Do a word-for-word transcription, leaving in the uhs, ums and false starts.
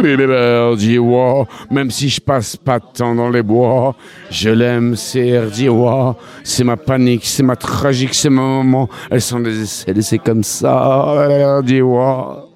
R D W, même si je passe pas de temps dans les bois, je l'aime, c'est R D W, c'est ma panique, c'est ma tragique, c'est ma maman, elles sont des essais, c'est comme ça, R D W.